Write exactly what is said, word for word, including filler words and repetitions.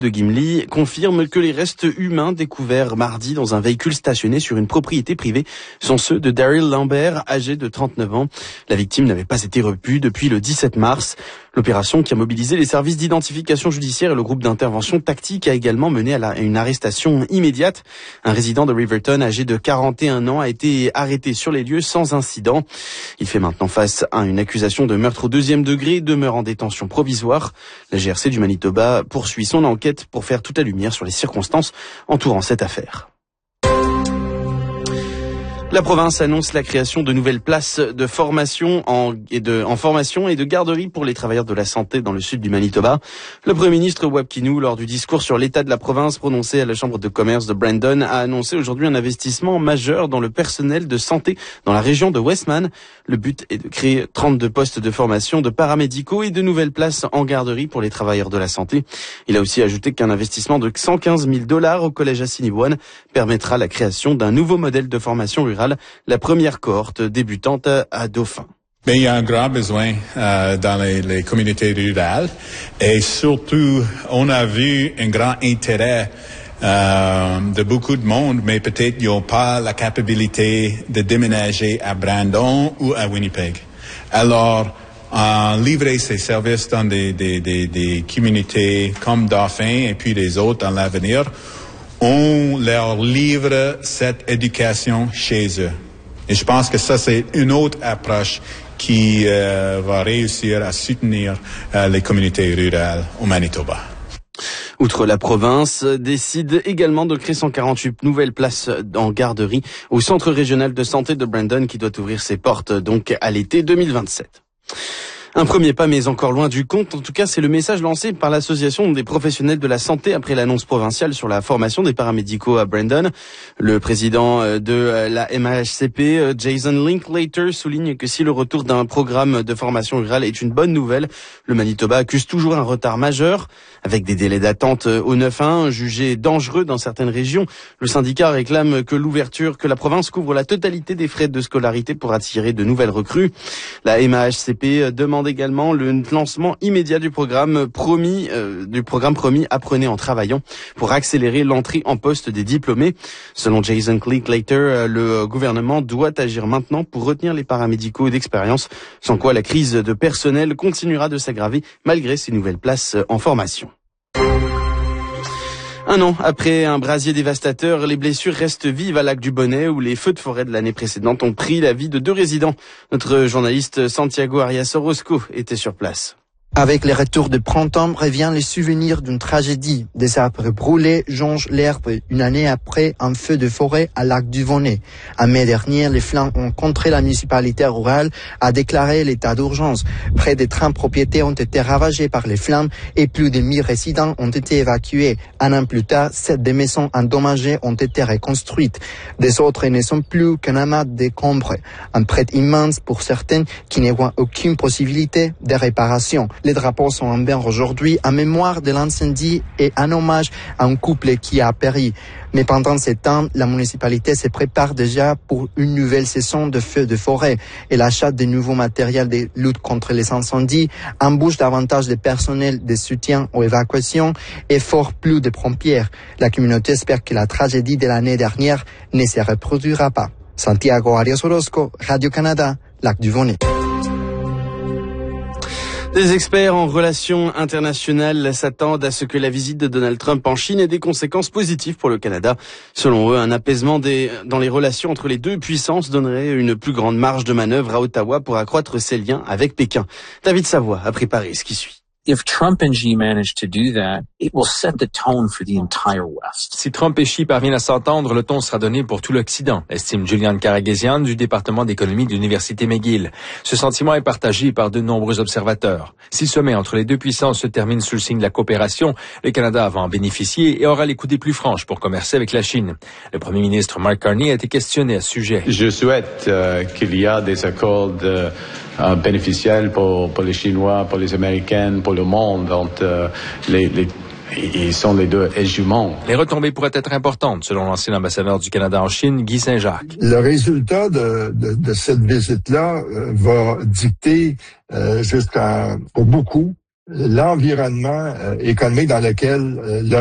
de Gimli confirme que les restes humains découverts mardi dans un véhicule stationné sur une propriété privée sont ceux de Daryl Lambert, âgé de trente-neuf ans. La victime n'avait pas été revue depuis le dix-sept mars. L'opération qui a mobilisé les services d'identification judiciaire et le groupe d'intervention tactique a également mené à la, une arrestation immédiate. Un résident de Riverton, âgé de quarante et un ans, a été arrêté sur les lieux sans incident. Il fait maintenant face à une accusation de meurtre au deuxième degré et demeure en détention provisoire. La G R C du Manitoba poursuit son enquête pour faire toute la lumière sur les circonstances entourant cette affaire. La province annonce la création de nouvelles places de formation en, et de, en formation et de garderie pour les travailleurs de la santé dans le sud du Manitoba. Le Premier ministre Wab Kinew, lors du discours sur l'état de la province prononcé à la Chambre de commerce de Brandon, a annoncé aujourd'hui un investissement majeur dans le personnel de santé dans la région de Westman. Le but est de créer trente-deux postes de formation de paramédicaux et de nouvelles places en garderie pour les travailleurs de la santé. Il a aussi ajouté qu'un investissement de cent quinze mille dollars au collège Assiniboine permettra la création d'un nouveau modèle de formation rurale, la première cohorte débutante à Dauphin. Mais il y a un grand besoin euh, dans les, les communautés rurales et surtout on a vu un grand intérêt euh, de beaucoup de monde, mais peut-être ils n'ont pas la capacité de déménager à Brandon ou à Winnipeg. Alors, en livrer ces services dans des, des, des, des communautés comme Dauphin et puis les autres dans l'avenir, on leur livre cette éducation chez eux. Et je pense que ça, c'est une autre approche qui euh, va réussir à soutenir euh, les communautés rurales au Manitoba. Outre, la province décide également de créer cent quarante-huit nouvelles places en garderie au Centre régional de santé de Brandon qui doit ouvrir ses portes donc à l'été deux mille vingt-sept. Un premier pas, mais encore loin du compte. En tout cas, c'est le message lancé par l'Association des professionnels de la santé après l'annonce provinciale sur la formation des paramédicaux à Brandon. Le président de la M A H C P, Jason Linklater, souligne que si le retour d'un programme de formation rurale est une bonne nouvelle, le Manitoba accuse toujours un retard majeur. Avec des délais d'attente au neuf un jugés dangereux dans certaines régions, le syndicat réclame que l'ouverture, que la province couvre la totalité des frais de scolarité pour attirer de nouvelles recrues. La M A H C P demande également le lancement immédiat du programme promis, euh, du programme promis Apprenez en travaillant pour accélérer l'entrée en poste des diplômés. Selon Jason Linklater, le gouvernement doit agir maintenant pour retenir les paramédicaux d'expérience, sans quoi la crise de personnel continuera de s'aggraver malgré ces nouvelles places en formation. Un an après un brasier dévastateur, les blessures restent vives à Lac-du-Bonnet où les feux de forêt de l'année précédente ont pris la vie de deux résidents. Notre journaliste Santiago Arias Orozco était sur place. Avec les retours de printemps revient le souvenir d'une tragédie. Des arbres brûlés jonchent l'herbe une année après un feu de forêt à Lac-du-Bonnet. En mai dernier, les flammes ont contré la municipalité rurale a déclaré l'état d'urgence. Près de trente propriétés ont été ravagées par les flammes et plus de mille résidents ont été évacués. Un an plus tard, sept des maisons endommagées ont été reconstruites. Des autres ne sont plus qu'un amas de décombres. Un prêt immense pour certaines qui ne voient aucune possibilité de réparation. Les drapeaux sont en berne aujourd'hui en mémoire de l'incendie et en hommage à un couple qui a péri. Mais pendant ce temps, la municipalité se prépare déjà pour une nouvelle saison de feux de forêt et l'achat de nouveaux matériels de lutte contre les incendies, embauche davantage de personnel de soutien aux évacuations et fort plus de pompiers. La communauté espère que la tragédie de l'année dernière ne se reproduira pas. Santiago Arias Orozco, Radio-Canada, Lac-du-Bonnet. Des experts en relations internationales s'attendent à ce que la visite de Donald Trump en Chine ait des conséquences positives pour le Canada. Selon eux, un apaisement des, dans les relations entre les deux puissances donnerait une plus grande marge de manœuvre à Ottawa pour accroître ses liens avec Pékin. David Savoie a préparé ce qui suit. If Trump and Xi manage to do that, it will set the tone for the entire West. Si Trump et Xi parviennent à s'entendre, le ton sera donné pour tout l'Occident, estime Julian Karagesian du département d'économie de l'université McGill. Ce sentiment est partagé par de nombreux observateurs. Si le sommet entre les deux puissances se termine sous le signe de la coopération, le Canada va en bénéficier et aura les coudées plus franches pour commercer avec la Chine. Le premier ministre Mark Carney a été questionné à ce sujet. Je souhaite euh, qu'il y a des accords de, euh, bénéficiels pour, pour les Chinois, pour les Américains, pour le monde. Donc, euh, les, les, ils sont les deux juments. Les retombées pourraient être importantes, selon l'ancien ambassadeur du Canada en Chine, Guy Saint-Jacques. Le résultat de, de, de cette visite-là euh, va dicter euh, jusqu'à, pour beaucoup, l'environnement euh, économique dans lequel euh, le